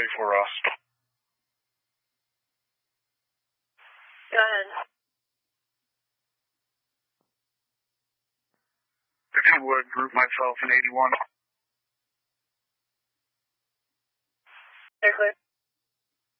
pay for us. Go ahead. If you would, group myself in 81. They're clear.